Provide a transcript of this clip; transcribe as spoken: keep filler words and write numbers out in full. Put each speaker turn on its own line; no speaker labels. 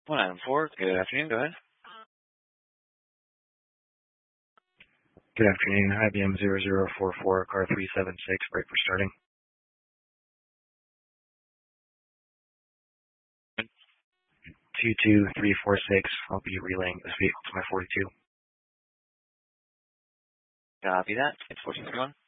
one item four, good afternoon, go ahead.
Good afternoon, I B M zero zero four four, car three seven six, break for starting. two two three four six, I'll be relaying this vehicle to my forty-two.
Copy that, it's four six one.